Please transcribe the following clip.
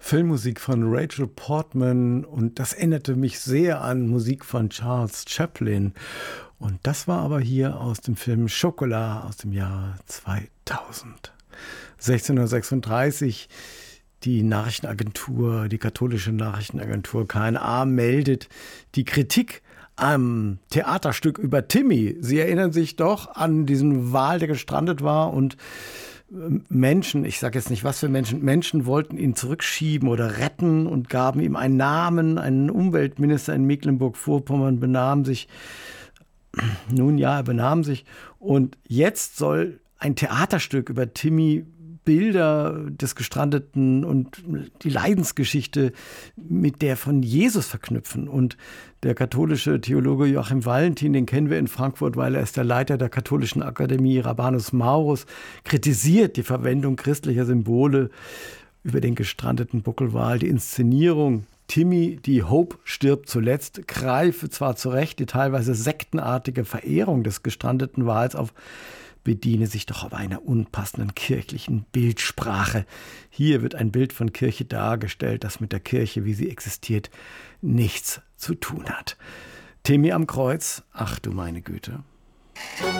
Filmmusik von Rachel Portman und das erinnerte mich sehr an Musik von Charles Chaplin. Und das war aber hier aus dem Film Chocolat aus dem Jahr 2000. 1636, die Nachrichtenagentur, die katholische Nachrichtenagentur KNA meldet die Kritik am Theaterstück über Timmy. Sie erinnern sich doch an diesen Wal, der gestrandet war und Menschen, ich sage jetzt nicht was für Menschen wollten ihn zurückschieben oder retten und gaben ihm einen Namen. Ein Umweltminister in Mecklenburg-Vorpommern benahm sich. Nun ja, er benahm sich. Und jetzt soll ein Theaterstück über Timmy Bilder des Gestrandeten und die Leidensgeschichte mit der von Jesus verknüpfen. Und der katholische Theologe Joachim Valentin, den kennen wir in Frankfurt, weil er ist der Leiter der katholischen Akademie Rabanus Maurus, kritisiert die Verwendung christlicher Symbole über den gestrandeten Buckelwal. Die Inszenierung Timmy, die Hope stirbt zuletzt, greife zwar zu Recht die teilweise sektenartige Verehrung des gestrandeten Wals auf, bediene sich doch aber einer unpassenden kirchlichen Bildsprache. Hier wird ein Bild von Kirche dargestellt, das mit der Kirche, wie sie existiert, nichts zu tun hat. Timmy am Kreuz, ach du meine Güte.